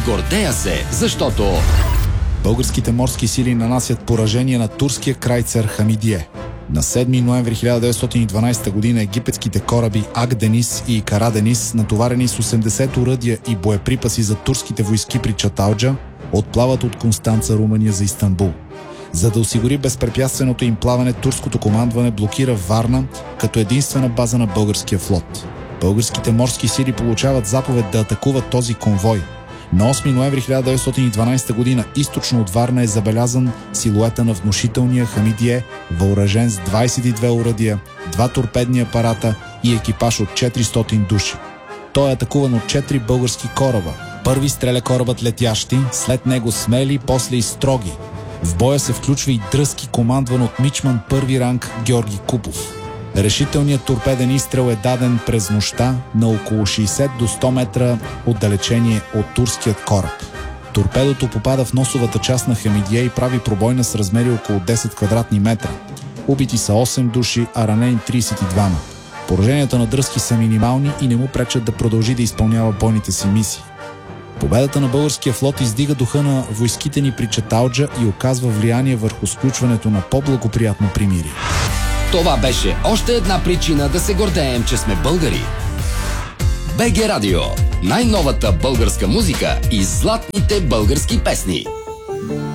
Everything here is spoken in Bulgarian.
Гордея се, защото българските морски сили нанасят поражение на турския крайцер Хамидие. На 7 ноември 1912 година египетските кораби Ак-Денис и Кара-Денис, натоварени с 80 оръдия и боеприпаси за турските войски при Чаталджа, отплават от Констанца, Румъния за Истанбул. За да осигури безпрепятственото им плаване, турското командване блокира Варна като единствена база на българския флот. Българските морски сили получават заповед да атакуват този конвой. На 8 ноември 1912 година източно от Варна е забелязан силуета на внушителния Хамидие, въоръжен с 22 оръдия, 2 торпедни апарата и екипаж от 400 души. Той е атакуван от 4 български кораба. Първи стреля корабът Летящи, след него Смели, после и Строги. В боя се включва и Дръзки, командван от мичман първи ранг Георги Купов. Решителният торпеден изстрел е даден през нощта на около 60 до 100 метра отдалечение от турският кораб. Торпедото попада в носовата част на Хамидие и прави пробойна с размери около 10 квадратни метра. Убити са 8 души, а ранени 32. Пораженията на Дръзки са минимални и не му пречат да продължи да изпълнява бойните си мисии. Победата на българския флот издига духа на войските ни при Чаталджа и оказва влияние върху сключването на по-благоприятно примирие. това беше още една причина да се гордеем, че сме българи. БГ Радио. Най-новата българска музика и златните български песни.